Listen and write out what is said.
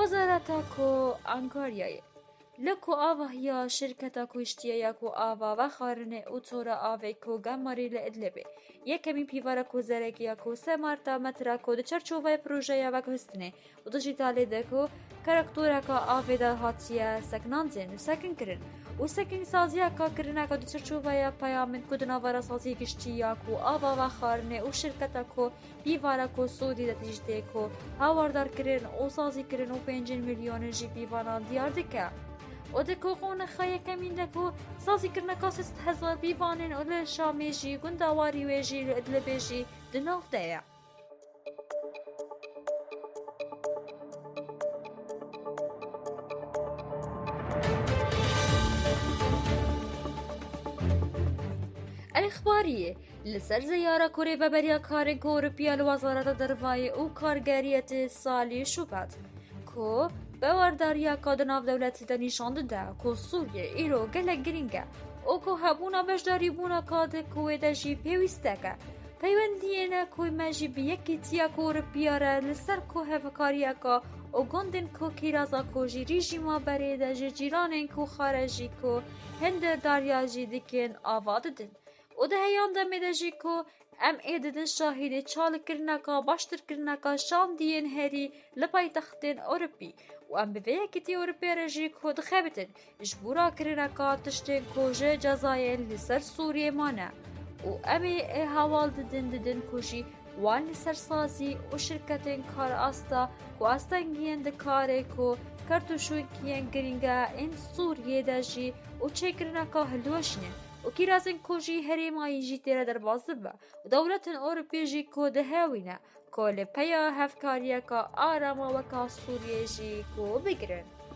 وزارتا کو انکاریای لکو آوه یا شرکتا کوشتیه یا کو آوه و خارنه او طورا آوه کو گماری لعدلبه یکمی پیوارا کو زرگی یا کو سه مارتا مترا کو ده چرچووه پروژه یا وک هستنه و دیجیتالی ده کو کرکتورا کا آوه ده هاتیه سکنانزین و سکن کرن و سکن سازیا کا کرنه کا ده چرچووه یا پیامن کو دناوارا سازی گشتی یا کو آوه و خارنه و شرکتا کو پیوارا کو سودی ده دیجیته کو هاواردار کرن و سازی کرن و 5 میلیون جی پیواران دیار دکه و دکوخون خیلی کمین دکو سازی کرنا کاسست هزار بیوانن اول شامی جی گنداواری و جی لعدلبه جی دناف دیا. الإخبارية لسر زيارة كوري ببريا كارن كوربيا لوزارة درفاي و كارگريت سالي شوبات كو باورداریا کادناف دولتی دا نشان ده که سوریه ایرو گلک گرینگه او که هبونا بجداری بونا کاده کوه دا جی پیوسته که پیوندیه نه کوی مجی بیکی تیا کور بیاره لسر که هفکاریه که او گندن که کیرازا که جی ریجیما بره دا جی جیرانن که خارجی که هندر داریا جی دکن آواده دن و ده هیان دمه ده جی که ام ایددن شاهده چال کرنکا باشتر کرنکا شان دیین هری لپای تختن اوروپی و ام بویه کتی اوروپی رجی که دخبتن اجبورا کرنکا تشتن کوجه جزاین لسر سوریه مانه و امی حوال ددن کجی وان لسر سازی و شرکتن کار آستا و آستانگین ده کاره که کرتوشون کین گرینگه این سوریه ده جی و چه کرنکا هلوشنه و کیرازن کوجی هری مایی جی تیره در بازبه و دولتن اوروپی جی که ده هاوینه که لپیا هفکاریه که آراما وکا سوریه جی که بگرن.